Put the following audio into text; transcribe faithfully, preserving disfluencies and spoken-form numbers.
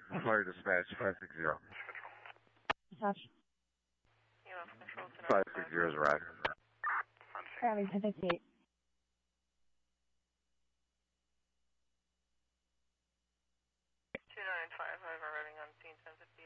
Fire dispatch, five six zero. Dispatch. five six zero is arrived. Gravity ten fifty-eight. two nine five five arriving on scene ten fifty-eight.